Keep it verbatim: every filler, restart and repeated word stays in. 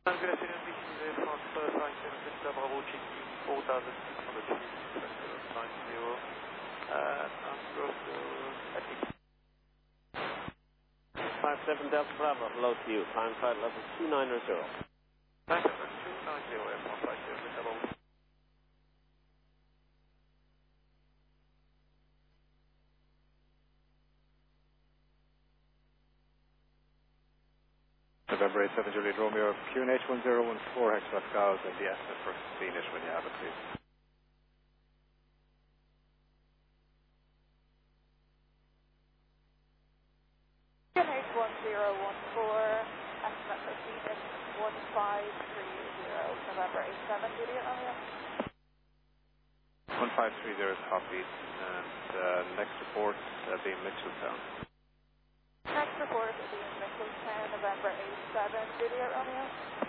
Good afternoon, this is Air France five seven Delta Bravo checking four thousand six hundred feet, nine zero, uh, transfer to Attic. five seven Delta Bravo, hello to you, climb flight level two nine zero. nine seven two nine zero, Air France five seven Delta Bravo. November eight seven Juliet Romeo, Q N H one zero one four Hexagon Gauss and the estimate for Phoenix when you have it, please. Q N H one zero one four, estimate for Phoenix one five three zero, November eight seven Juliet Romeo. one five three zero is copied, and uh, next report uh, being Mitchelltown. Next report will be in Mitchellstown, November eight seven Juliet Romeo.